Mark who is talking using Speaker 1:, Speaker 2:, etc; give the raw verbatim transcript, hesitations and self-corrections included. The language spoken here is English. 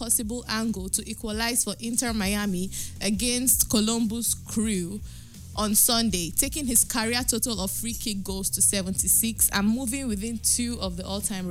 Speaker 1: possible angle to equalize for Inter Miami against Columbus Crew on Sunday, taking his career total of free kick goals to seventy-six and moving within two of the all-time